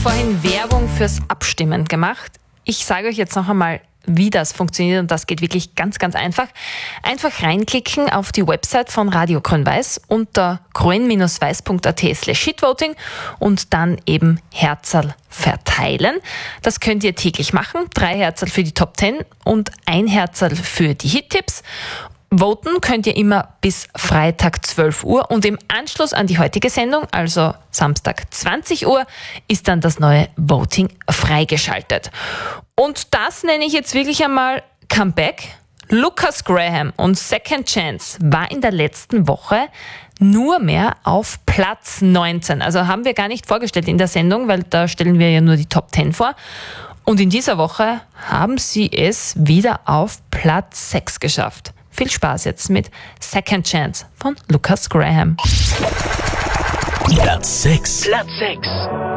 vorhin Werbung fürs Abstimmen gemacht. Ich sage euch jetzt noch einmal, wie das funktioniert, und das geht wirklich ganz, ganz einfach. Einfach reinklicken auf die Website von Radio Grün-Weiß unter grün-weiß.at/shitvoting und dann eben Herzerl verteilen. Das könnt ihr täglich machen. 3 Herzerl für die Top 10 und 1 Herzerl für die Hit-Tipps. Voten könnt ihr immer bis Freitag 12 Uhr und im Anschluss an die heutige Sendung, also Samstag 20 Uhr, ist dann das neue Voting freigeschaltet. Und das nenne ich jetzt wirklich einmal Comeback. Lucas Graham und Second Chance war in der letzten Woche nur mehr auf Platz 19. Also haben wir gar nicht vorgestellt in der Sendung, weil da stellen wir ja nur die Top 10 vor. Und in dieser Woche haben sie es wieder auf Platz 6 geschafft. Viel Spaß jetzt mit Second Chance von Lucas Graham. Platz 6.